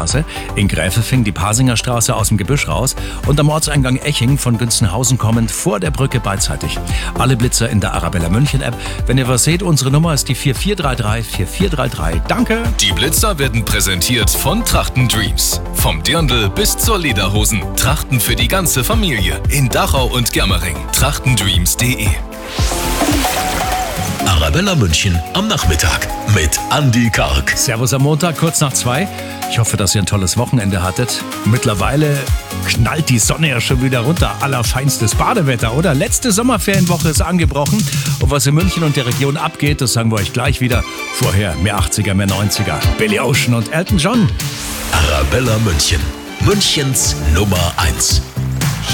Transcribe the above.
Straße, in Gräfelfing die Pasinger Straße aus dem Gebüsch raus und am Ortseingang Eching von Günzenhausen kommend vor der Brücke beidseitig. Alle Blitzer in der Arabella München App. Wenn ihr was seht, unsere Nummer ist die 4433 4433. Danke! Die Blitzer werden präsentiert von Trachten Dreams. Vom Dirndl bis zur Lederhosen. Trachten für die ganze Familie. In Dachau und Germering. trachtendreams.de. Arabella München am Nachmittag mit Andi Karg. Servus am Montag, kurz nach 2. Ich hoffe, dass ihr ein tolles Wochenende hattet. Mittlerweile knallt die Sonne ja schon wieder runter. Allerfeinstes Badewetter, oder? Letzte Sommerferienwoche ist angebrochen. Und was in München und der Region abgeht, das sagen wir euch gleich wieder. Vorher mehr 80er, mehr 90er. Billy Ocean und Elton John. Arabella München. Münchens Nummer 1.